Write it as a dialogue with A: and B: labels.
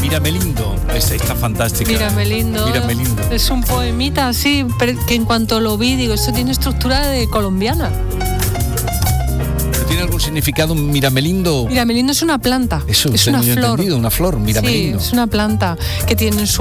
A: Miramelindo, está fantástica.
B: Miramelindo. Es un poemita así, que en cuanto lo vi, digo, esto tiene estructura de colombiana.
A: ¿Tiene algún significado Miramelindo?
B: Miramelindo es una planta.
A: Eso,
B: es una flor.
A: Entendido, una flor, Miramelindo.
B: Sí, es una planta que tiene